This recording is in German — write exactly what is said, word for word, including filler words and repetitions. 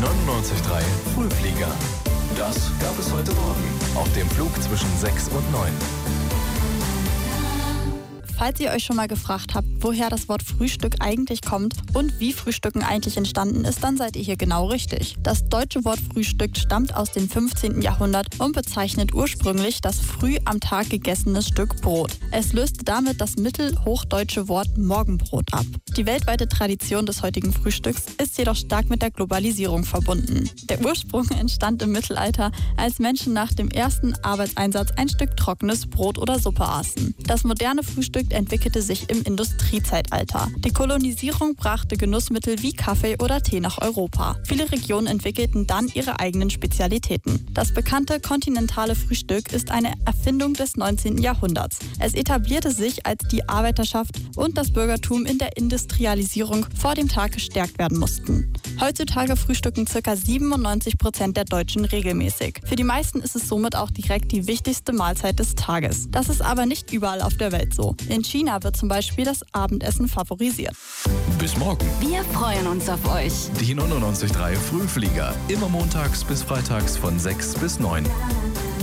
neunundneunzig Komma drei Frühflieger. Das gab es heute Morgen auf dem Flug zwischen sechs und neun. Falls ihr euch schon mal gefragt habt, woher das Wort Frühstück eigentlich kommt und wie Frühstücken eigentlich entstanden ist, dann seid ihr hier genau richtig. Das deutsche Wort Frühstück stammt aus dem fünfzehnten Jahrhundert und bezeichnet ursprünglich das früh am Tag gegessenes Stück Brot. Es löste damit das mittelhochdeutsche Wort Morgenbrot ab. Die weltweite Tradition des heutigen Frühstücks ist jedoch stark mit der Globalisierung verbunden. Der Ursprung entstand im Mittelalter, als Menschen nach dem ersten Arbeitseinsatz ein Stück trockenes Brot oder Suppe aßen. Das moderne Frühstück entwickelte sich im Industriezeitalter. Die Kolonisierung brachte Genussmittel wie Kaffee oder Tee nach Europa. Viele Regionen entwickelten dann ihre eigenen Spezialitäten. Das bekannte kontinentale Frühstück ist eine Erfindung des neunzehnten Jahrhunderts. Es etablierte sich, als die Arbeiterschaft und das Bürgertum in der Industrialisierung vor dem Tag gestärkt werden mussten. Heutzutage frühstücken ca. siebenundneunzig Prozent der Deutschen regelmäßig. Für die meisten ist es somit auch direkt die wichtigste Mahlzeit des Tages. Das ist aber nicht überall auf der Welt so. In China wird zum Beispiel das Abendessen favorisiert. Bis morgen. Wir freuen uns auf euch. Die neunundneunzig Komma drei Frühflieger. Immer montags bis freitags von sechs bis neun.